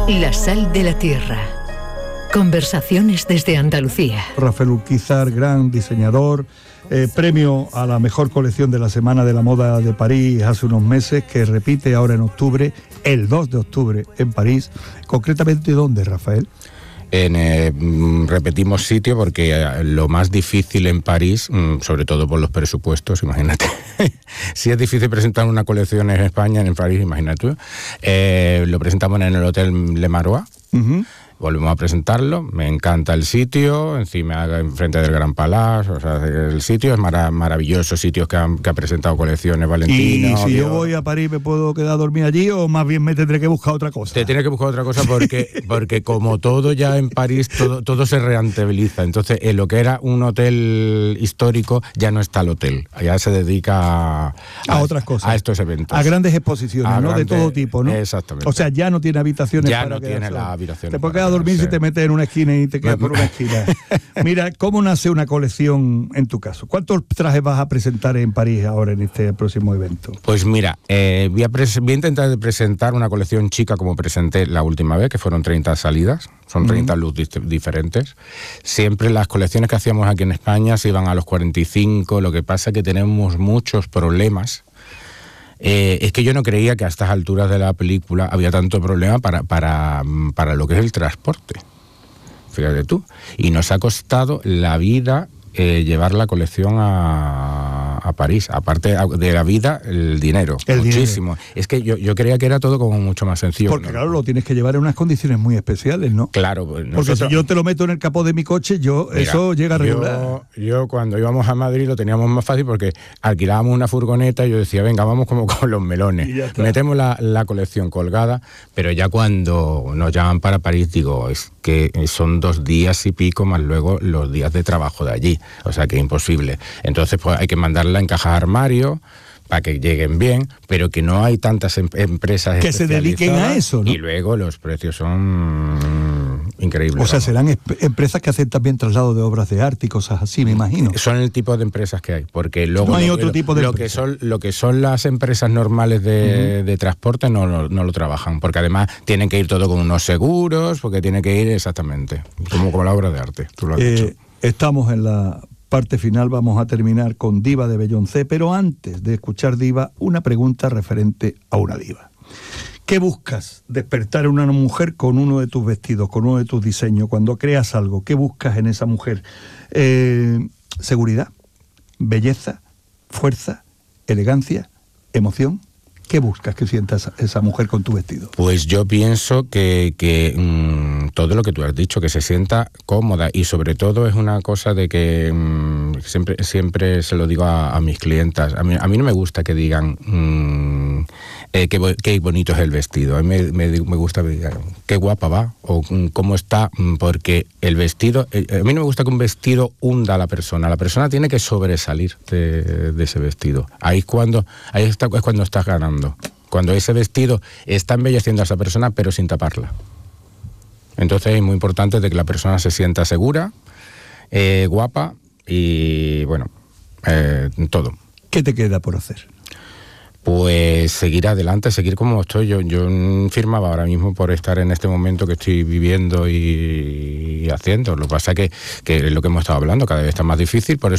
La sal de la tierra. Conversaciones desde Andalucía. Rafael Urquizar, gran diseñador, premio a la mejor colección de la Semana de la Moda de París hace unos meses, que repite ahora en octubre, el 2 de octubre en París. Concretamente, ¿dónde, Rafael? Repetimos sitio porque lo más difícil en París, sobre todo por los presupuestos, imagínate, si es difícil presentar una colección en España, en París, imagínate tú, lo presentamos en el Hotel Le Marois. Uh-huh. Volvemos a presentarlo, me encanta el sitio, encima enfrente del Gran Palace, o sea, el sitio es maravilloso, sitios que ha presentado colecciones Valentino. ¿Y si yo voy a París me puedo quedar a dormir allí o más bien me tendré que buscar otra cosa? Te tienes que buscar otra cosa porque como todo ya en París, todo se rentabiliza. Entonces, en lo que era un hotel histórico, ya no está el hotel, ya se dedica a otras cosas, a estos eventos. A grandes exposiciones, ¿no? De todo tipo, ¿no? Exactamente. O sea, ya no tiene habitaciones ya para no tiene las habitaciones. Te puedes quedar a dormir si te metes en una esquina y te quedas por una esquina. Mira, ¿cómo nace una colección en tu caso? ¿Cuántos trajes vas a presentar en París ahora en este próximo evento? Pues mira, voy a intentar presentar una colección chica como presenté la última vez, que fueron 30 salidas, son 30 looks diferentes. Siempre las colecciones que hacíamos aquí en España se iban a los 45, lo que pasa es que tenemos muchos problemas. Es que yo no creía que a estas alturas de la película había tanto problema para lo que es el transporte. Fíjate tú. Y nos ha costado la vida llevar la colección a París. Aparte de la vida, el dinero. Muchísimo. Es que yo creía que era todo como mucho más sencillo. Porque claro, lo tienes que llevar en unas condiciones muy especiales, ¿no? Claro. Pues porque si yo te lo meto en el capó de mi coche, eso llega a regular. Yo cuando íbamos a Madrid lo teníamos más fácil porque alquilábamos una furgoneta y yo decía, venga, vamos como con los melones. Metemos la colección colgada, pero ya cuando nos llaman para París, digo, es que son 2 días y pico más luego los días de trabajo de allí. O sea que imposible. Entonces pues hay que mandarla en cajas de armario para que lleguen bien, pero que no hay tantas empresas que se dediquen a eso, ¿no? Y luego los precios son increíbles. O sea, serán empresas que hacen también traslado de obras de arte y cosas así, me imagino. Son el tipo de empresas que hay, porque luego no hay otro tipo de lo que son las empresas normales de transporte no lo trabajan, porque además tienen que ir todo con unos seguros, porque tienen que ir exactamente como la obra de arte. Tú lo has dicho. Estamos en la parte final, vamos a terminar con Diva de Beyoncé, pero antes de escuchar Diva, una pregunta referente a una diva. ¿Qué buscas despertar en una mujer con uno de tus vestidos, con uno de tus diseños? Cuando creas algo, ¿qué buscas en esa mujer? ¿Seguridad? ¿Belleza? ¿Fuerza? ¿Elegancia? ¿Emoción? ¿Qué buscas que sienta esa mujer con tu vestido? Pues yo pienso que todo lo que tú has dicho, que se sienta cómoda, y sobre todo es una cosa de que siempre se lo digo a mis clientas. A mí no me gusta que digan qué bonito es el vestido. A mí me gusta que digan qué guapa va o cómo está, porque el vestido, a mí no me gusta que un vestido hunda a la persona. La persona tiene que sobresalir de ese vestido. Es cuando estás ganando. Cuando ese vestido está embelleciendo a esa persona, pero sin taparla. Entonces es muy importante de que la persona se sienta segura, guapa y, bueno, todo. ¿Qué te queda por hacer? Pues seguir adelante, seguir como estoy. Yo firmaba ahora mismo por estar en este momento que estoy viviendo y haciendo. Lo que pasa es que es lo que hemos estado hablando, cada vez está más difícil, por eso